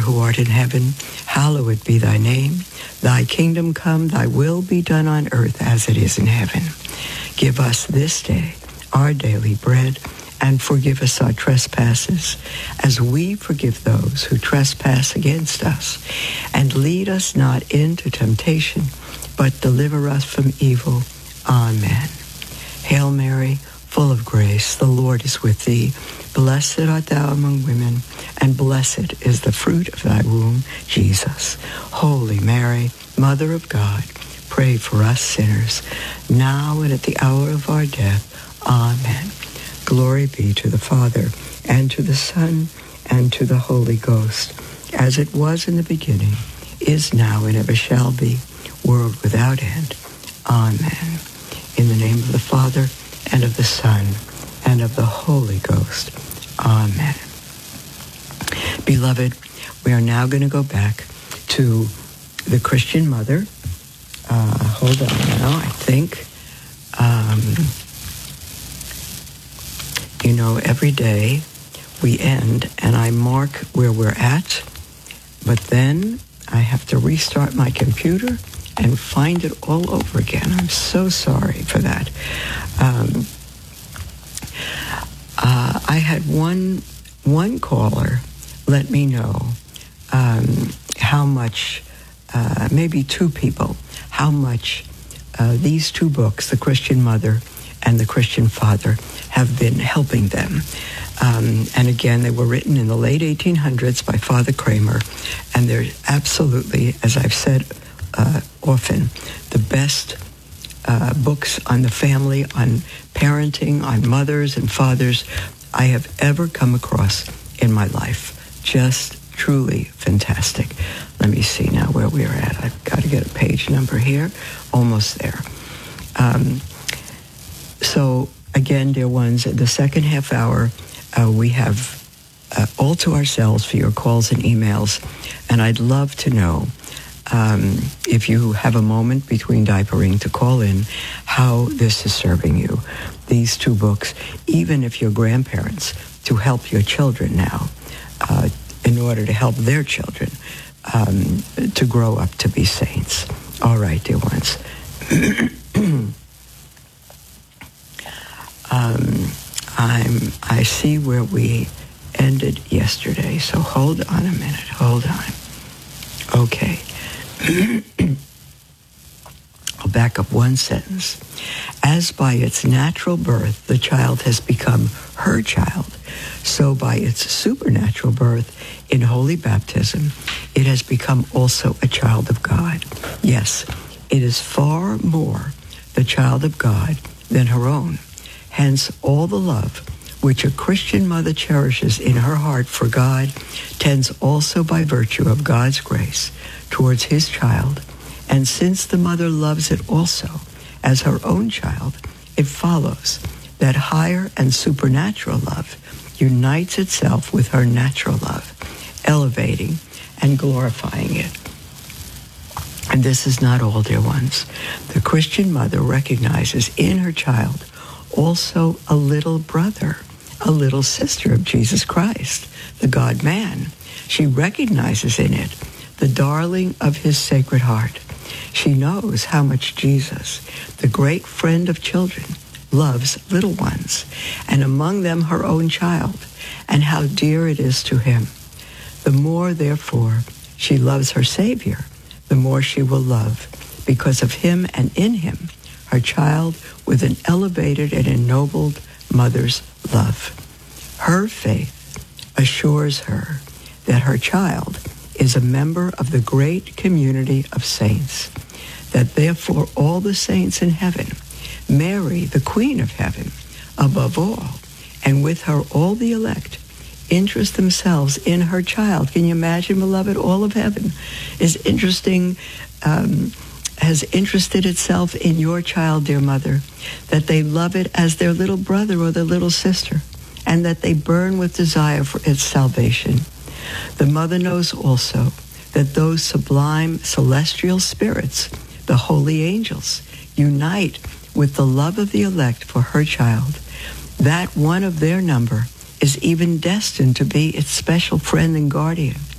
who art in heaven, hallowed be thy name. Thy kingdom come, thy will be done on earth as it is in heaven. Give us this day our daily bread, and forgive us our trespasses, as we forgive those who trespass against us. And lead us not into temptation, but deliver us from evil. Amen. Hail Mary, full of grace, the Lord is with thee. Blessed art thou among women, and blessed is the fruit of thy womb, Jesus. Holy Mary, Mother of God, pray for us sinners, now and at the hour of our death. Amen. Glory be to the Father, and to the Son, and to the Holy Ghost, as it was in the beginning, is now, and ever shall be, world without end. Amen. In the name of the Father, and of the Son, and of the Holy Ghost. Amen. Beloved, we are now going to go back to the Christian mother. Hold on now, I think. Every day we end and I mark where we're at, but then I have to restart my computer and find it all over again. I'm so sorry for that. I had one caller let me know how much, maybe two people, how much these two books, The Christian Mother and The Christian Father, have been helping them. And again, they were written in the late 1800s by Father Kramer, and they're absolutely, as I've said often, the best books on the family, on parenting, on mothers and fathers I have ever come across in my life. Just truly fantastic. Let me see now where we are at. I've got to get a page number here. Almost there. So again, dear ones, the second half hour, we have all to ourselves for your calls and emails. And I'd love to know, if you have a moment between diapering, to call in how this is serving you. These two books, even if you're grandparents, to help your children now, in order to help their children to grow up to be saints. All right, dear ones. I see where we ended yesterday, so hold on a minute. Hold on. Okay. I'll back up one sentence. As by its natural birth the child has become her child, so by its supernatural birth in holy baptism, it has become also a child of God. Yes, it is far more the child of God than her own. Hence, all the love which a Christian mother cherishes in her heart for God tends also by virtue of God's grace towards his child. And since the mother loves it also as her own child, it follows that higher and supernatural love unites itself with her natural love, elevating and glorifying it. And this is not all, dear ones. The Christian mother recognizes in her child also a little brother, a little sister of Jesus Christ, the God-man. She recognizes in it the darling of his sacred heart. She knows how much Jesus, the great friend of children, loves little ones, and among them her own child, and how dear it is to him. The more, therefore, she loves her Savior, the more she will love, because of him and in him, her child with an elevated and ennobled mother's love. Her faith assures her that her child is a member of the great community of saints, that therefore all the saints in heaven, Mary, the Queen of Heaven, above all, and with her all the elect, interest themselves in her child. Can you imagine, beloved? All of heaven is has interested itself in your child, dear mother, that they love it as their little brother or their little sister, and that they burn with desire for its salvation. The mother knows also that those sublime celestial spirits, the holy angels, unite with the love of the elect for her child. That one of their number is even destined to be its special friend and guardian.